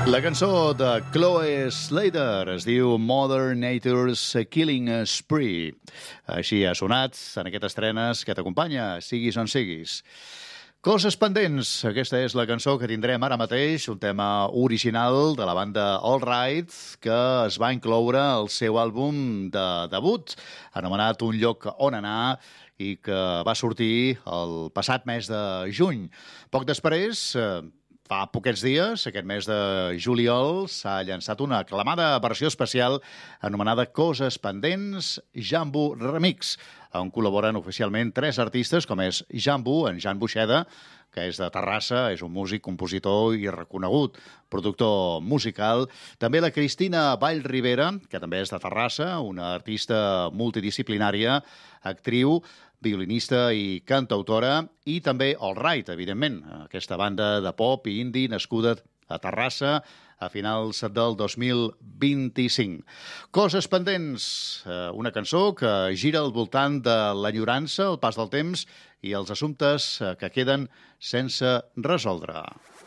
La cançó de Chloe Slater es diu Mother Nature's Killing Spree. Així ha sonat en aquestes estrenes que t'acompanya, siguis on siguis. Coses pendents. Aquesta és la cançó que tindrem ara mateix, un tema original de la banda All Right, que es va incloure al seu àlbum de debut, anomenat Un lloc on anar, i que va sortir el passat mes de juny. Poc després, fa poquets dies, aquest mes de juliol, s'ha llançat una aclamada versió especial anomenada Coses pendents, Jambu Remix, on col·laboren oficialment 3 artistes, com és Jambu, en Jan Buixeda, que és de Terrassa, és un músic, compositor i reconegut productor musical. També la Cristina Vallribera, que també és de Terrassa, una artista multidisciplinària, actriu, violinista i cantautora, i també All Right, evidentment, aquesta banda de pop i indie nascuda a Terrassa a finals del 2025. Coses pendents, una cançó que gira al voltant de l'enyorança, el pas del temps i els assumptes que queden sense resoldre.